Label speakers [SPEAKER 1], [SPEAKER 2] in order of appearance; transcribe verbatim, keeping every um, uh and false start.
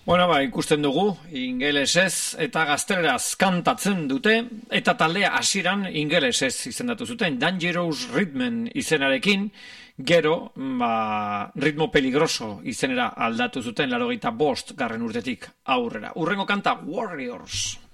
[SPEAKER 1] Bueno, ba, ikusten dugu, ingelesez eta gazteleraz kantatzen dute, eta taldea hasieran ingelesez izendatu zuten, Dangerous Rhythm izenarekin, gero, ba, ritmo peligroso izenera aldatu zuten, laurogeita bost garren urtetik aurrera. Hurrengo kanta, Warriors.